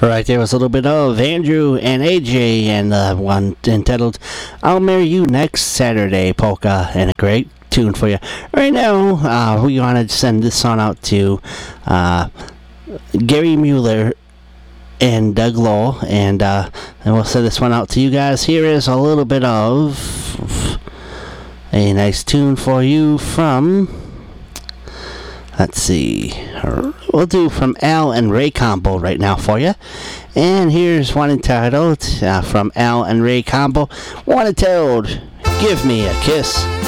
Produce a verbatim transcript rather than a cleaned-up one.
Right there was a little bit of Andrew and A J and the one entitled I'll Marry You Next Saturday polka, and a great tune for you. Right now, uh, we want to send this song out to uh, Gary Mueller and Doug Lowell, and, uh, and we'll send this one out to you guys. Here is a little bit of a nice tune for you from... Let's see. We'll do from Al and Ray Combo right now for you. And here's one entitled uh, from Al and Ray Combo. One entitled, Give Me a Kiss.